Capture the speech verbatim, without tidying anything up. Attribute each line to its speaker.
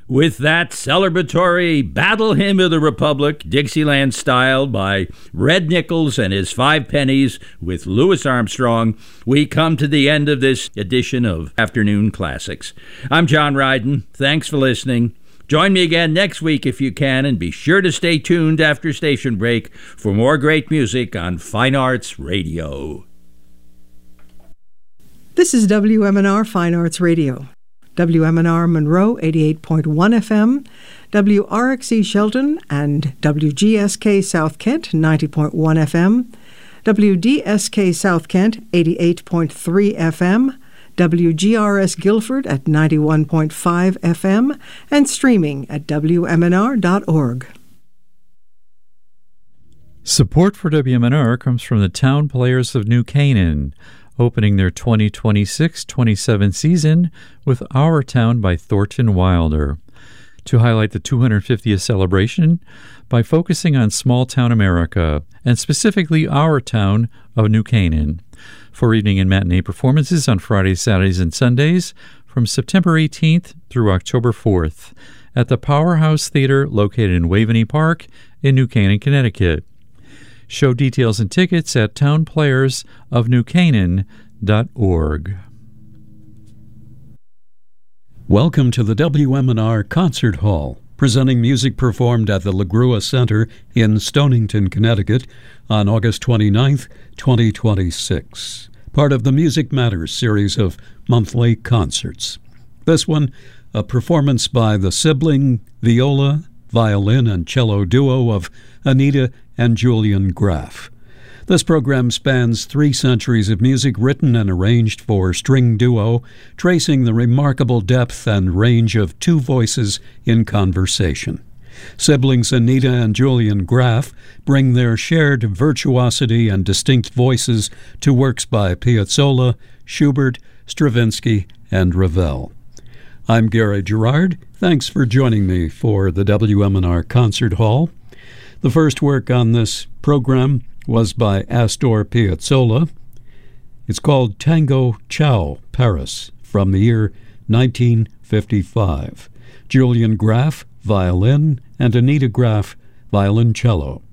Speaker 1: with that celebratory Battle Hymn of the Republic, Dixieland style, by Red Nichols and his Five Pennies with Louis Armstrong, we come to the end of this edition of Afternoon Classics. I'm John Ryden. Thanks for listening. Join me again next week if you can, and be sure to stay tuned after station break for more great music on Fine Arts Radio.
Speaker 2: This is W M N R Fine Arts Radio. W M N R Monroe eighty-eight point one F M, W R X E Shelton and W G S K South Kent ninety point one F M, W D S K South Kent eighty-eight point three F M, W G R S Guilford at ninety-one point five F M, and streaming at W M N R dot org.
Speaker 3: Support for W M N R comes from the Town Players of New Canaan, opening their twenty twenty-six twenty-seven season with Our Town by Thornton Wilder, to highlight the two hundred fiftieth celebration by focusing on small-town America, and specifically Our Town of New Canaan, for evening and matinee performances on Fridays, Saturdays, and Sundays from September eighteenth through October fourth at the Powerhouse Theater located in Waveney Park in New Canaan, Connecticut. Show details and tickets at town players of new canaan dot org.
Speaker 4: Welcome to the W M N R Concert Hall, presenting music performed at the LaGrua Center in Stonington, Connecticut on August twenty-ninth, twenty twenty-six, part of the Music Matters series of monthly concerts. This one, a performance by the sibling viola, violin, and cello duo of Anita and Julian Graff. This program spans three centuries of music written and arranged for string duo, tracing the remarkable depth and range of two voices in conversation. Siblings Anita and Julian Graff bring their shared virtuosity and distinct voices to works by Piazzolla, Schubert, Stravinsky, and Ravel. I'm Gary Gerard. Thanks for joining me for the W M N R Concert Hall. The first work on this program was by Astor Piazzolla. It's called Tango Ciao, Paris, from the year nineteen fifty-five. Julian Graff, violin, and Anita Graff, violoncello.